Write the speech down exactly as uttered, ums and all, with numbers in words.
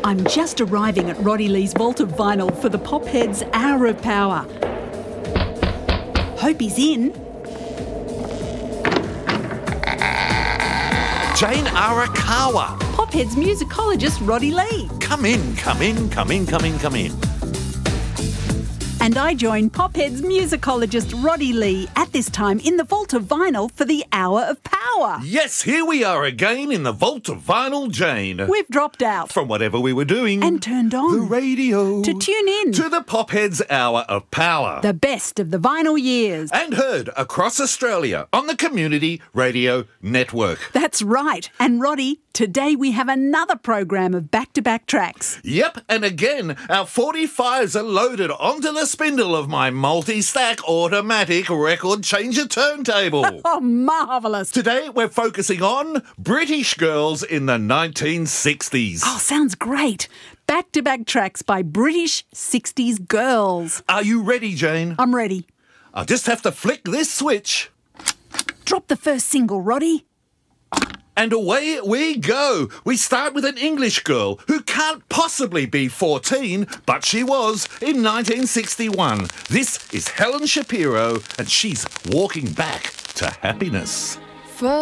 I'm just arriving at Roddy Lee's vault of vinyl for the Popheads' Hour of Power. Hope he's in. Jane Arakawa. Popheads musicologist Roddy Lee. Come in, come in, come in, come in, come in. And I join Popheads musicologist Roddy Lee at this time in the vault of vinyl for the Hour of Power. Yes, here we are again in the vault of vinyl, Jane. We've dropped out. From whatever we were doing. And turned on. The radio. To tune in. To the Popheads Hour of Power. The best of the vinyl years. And heard across Australia on the Community Radio Network. That's right. And Roddy, today we have another program of back-to-back tracks. Yep, and again, our forty-fives are loaded onto the spindle of my multi-stack automatic record changer turntable. Oh, marvellous. Today we're focusing on British girls in the nineteen sixties. Oh, sounds great. Back-to-back tracks by British sixties girls. Are you ready, Jane? I'm ready. I'll just have to flick this switch. Drop the first single, Roddy. And away we go. We start with an English girl who can't possibly be fourteen, but she was in nineteen sixty-one. This is Helen Shapiro, and she's walking back to happiness.